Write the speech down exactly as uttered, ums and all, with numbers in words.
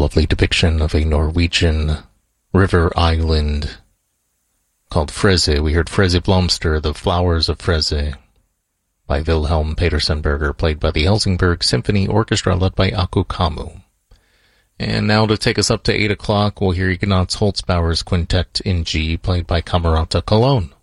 lovely depiction of a Norwegian river island called Freze. We heard Freze Blomster, The Flowers of Freze, by Wilhelm Petersenberger, played by the Helsingborg Symphony Orchestra, led by Aku Kamu. And now to take us up to eight o'clock, we'll hear Ignaz Holzbauer's Quintet in G, played by Camerata Cologne.